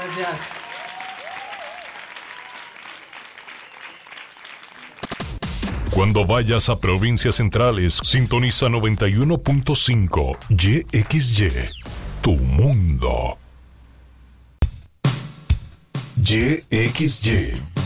gracias. Cuando vayas a provincias centrales, sintoniza 91.5 YXY, tu mundo. YXY